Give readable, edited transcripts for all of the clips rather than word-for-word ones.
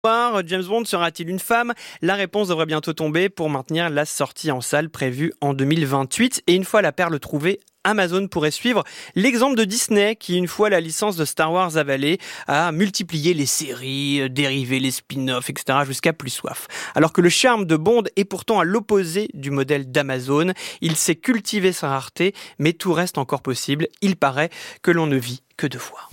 James Bond sera-t-il une femme ? La réponse devrait bientôt tomber pour maintenir la sortie en salle prévue en 2028. Et une fois la perle trouvée, Amazon pourrait suivre l'exemple de Disney qui, une fois la licence de Star Wars avalée, a multiplié les séries, dérivé les spin-offs, etc. jusqu'à plus soif. Alors que le charme de Bond est pourtant à l'opposé du modèle d'Amazon. Il sait cultiver sa rareté, mais tout reste encore possible. Il paraît que l'on ne vit que 2 fois.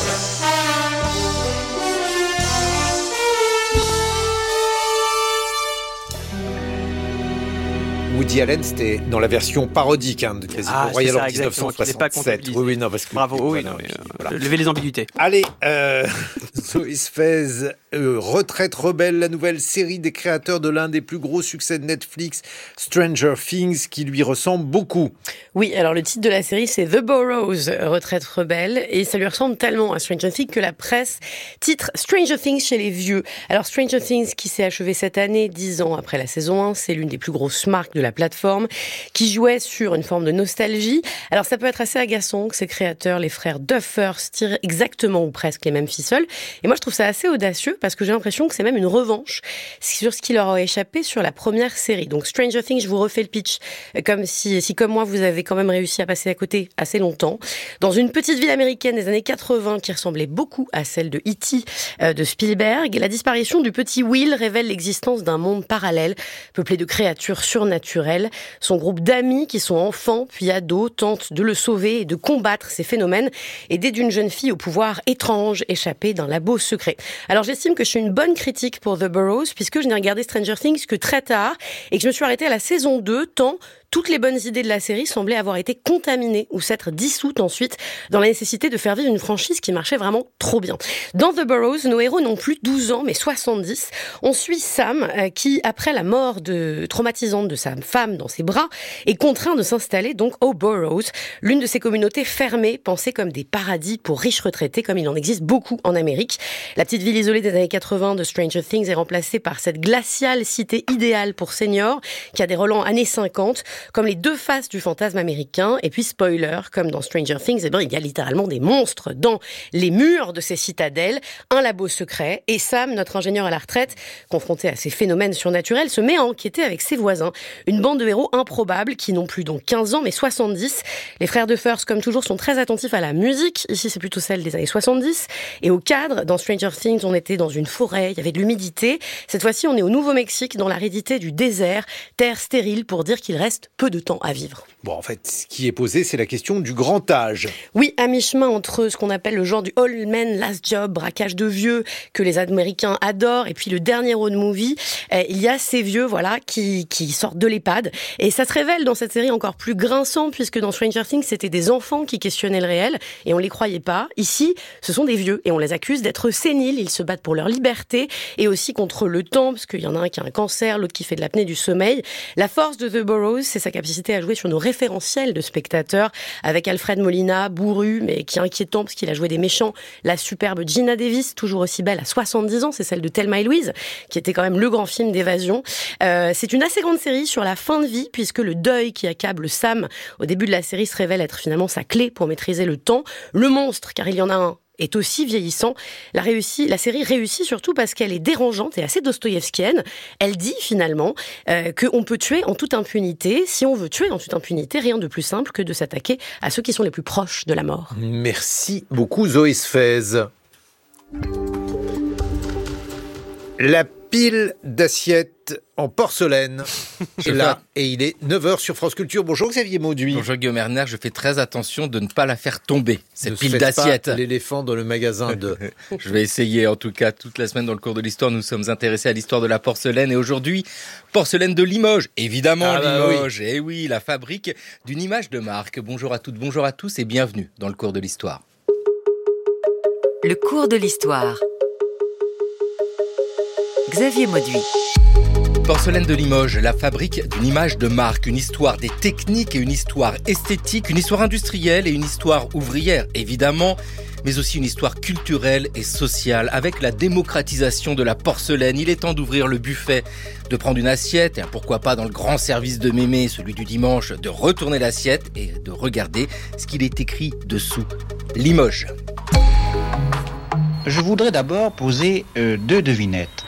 Woody Allen, c'était dans la version parodique de Casino Royale en 1967. Oui, non, parce que bravo, voilà. Levez les ambiguïtés. Allez, Zoé Sfez, Retraite rebelle, la nouvelle série des créateurs de l'un des plus gros succès de Netflix, Stranger Things, qui lui ressemble beaucoup. Oui, alors le titre de la série, c'est The Burrows, Retraite rebelle, et ça lui ressemble tellement à Stranger Things que la presse titre Stranger Things chez les vieux. Alors Stranger Things, qui s'est achevé cette année, 10 ans après la saison 1, c'est l'une des plus grosses marques de la plateforme, qui jouait sur une forme de nostalgie. Alors ça peut être assez agaçant que ces créateurs, les frères Duffer, tirent exactement ou presque les mêmes ficelles. Et moi je trouve ça assez audacieux parce que j'ai l'impression que c'est même une revanche sur ce qui leur a échappé sur la première série. Donc Stranger Things, je vous refais le pitch, comme si comme moi vous avez quand même réussi à passer à côté assez longtemps. Dans une petite ville américaine des années 80 qui ressemblait beaucoup à celle de E.T. De Spielberg, la disparition du petit Will révèle l'existence d'un monde parallèle peuplé de créatures surnaturelles. Son groupe d'amis qui sont enfants puis ados tentent de le sauver et de combattre ces phénomènes, aidés d'une jeune fille au pouvoir étrange échappée d'un labo secret. Alors j'estime que je suis une bonne critique pour The Burrows puisque je n'ai regardé Stranger Things que très tard et que je me suis arrêtée à la saison 2 tant toutes les bonnes idées de la série semblaient avoir été contaminées ou s'être dissoutes ensuite dans la nécessité de faire vivre une franchise qui marchait vraiment trop bien. Dans The Burrows, nos héros n'ont plus 12 ans mais 70. On suit Sam qui, après la mort traumatisante de sa femme dans ses bras, est contraint de s'installer donc aux Burrows, l'une de ces communautés fermées pensées comme des paradis pour riches retraités comme il en existe beaucoup en Amérique. La petite ville isolée des années 80 de Stranger Things est remplacée par cette glaciale cité idéale pour seniors qui a des relents années 50 comme les deux faces du fantasme américain. Et puis, spoiler, comme dans Stranger Things, il y a littéralement des monstres dans les murs de ces citadelles, un labo secret. Et Sam, notre ingénieur à la retraite, confronté à ces phénomènes surnaturels, se met à enquêter avec ses voisins. Une bande de héros improbables qui n'ont plus donc 15 ans, mais 70. Les frères Duffer, comme toujours, sont très attentifs à la musique. Ici, c'est plutôt celle des années 70. Et au cadre, dans Stranger Things, on était dans une forêt, il y avait de l'humidité. Cette fois-ci, on est au Nouveau-Mexique, dans l'aridité du désert, terre stérile pour dire qu'il reste peu de temps à vivre. Bon, en fait, ce qui est posé, c'est la question du grand âge. Oui, à mi-chemin entre ce qu'on appelle le genre du Old Man Last Job, braquage de vieux, que les Américains adorent, et puis le dernier road movie, il y a ces vieux, qui sortent de l'EHPAD. Et ça se révèle dans cette série encore plus grinçant, puisque dans Stranger Things, c'était des enfants qui questionnaient le réel, et on les croyait pas. Ici, ce sont des vieux, et on les accuse d'être séniles. Ils se battent pour leur liberté, et aussi contre le temps, parce qu'il y en a un qui a un cancer, l'autre qui fait de l'apnée du sommeil. La force de The Burrows, c'est sa capacité à jouer sur nos référentiels de spectateurs, avec Alfred Molina, bourru, mais qui est inquiétant, parce qu'il a joué des méchants. La superbe Gina Davis, toujours aussi belle à 70 ans, c'est celle de Thelma et Louise, qui était quand même le grand film d'évasion. C'est une assez grande série sur la fin de vie, puisque le deuil qui accable Sam au début de la série se révèle être finalement sa clé pour maîtriser le temps. Le monstre, car il y en a un, est aussi vieillissant. La série réussit surtout parce qu'elle est dérangeante et assez dostoïevskienne. Elle dit finalement qu'on peut tuer en toute impunité. Si on veut tuer en toute impunité, rien de plus simple que de s'attaquer à ceux qui sont les plus proches de la mort. Merci beaucoup Zoé Sfez. La pile d'assiettes en porcelaine est là et il est 9h sur France Culture. Bonjour Xavier Mauduit. Bonjour Guillaume Erner, je fais très attention de ne pas la faire tomber, cette pile faites d'assiettes. Pas l'éléphant dans le magasin de... Je vais essayer, en tout cas, toute la semaine dans le cours de l'histoire, nous sommes intéressés à l'histoire de la porcelaine et aujourd'hui, porcelaine de Limoges. Évidemment Limoges, oui. Et oui, la fabrique d'une image de marque. Bonjour à toutes, bonjour à tous et bienvenue dans le cours de l'histoire. Le cours de l'histoire. Xavier Mauduit. Porcelaine de Limoges, la fabrique d'une image de marque, une histoire des techniques et une histoire esthétique, une histoire industrielle et une histoire ouvrière, évidemment, mais aussi une histoire culturelle et sociale. Avec la démocratisation de la porcelaine, il est temps d'ouvrir le buffet, de prendre une assiette, et pourquoi pas dans le grand service de mémé, celui du dimanche, de retourner l'assiette et de regarder ce qu'il est écrit dessous. Limoges. Je voudrais d'abord poser 2 devinettes.